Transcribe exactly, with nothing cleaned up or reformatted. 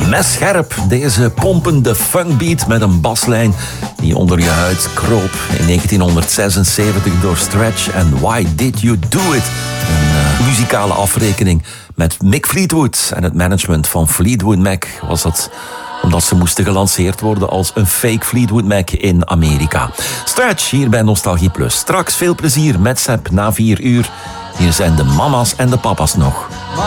Messcherp, deze pompende funkbeat met een baslijn die onder je huid kroop. In negentienhonderdzesenzeventig door Stretch en Why Did You Do It? Een uh, muzikale afrekening met Mick Fleetwood en het management van Fleetwood Mac was dat, omdat ze moesten gelanceerd worden als een fake Fleetwood Mac in Amerika. Stretch hier bij Nostalgie Plus. Straks veel plezier met Sepp na vier uur. Hier zijn de mama's en de papa's nog.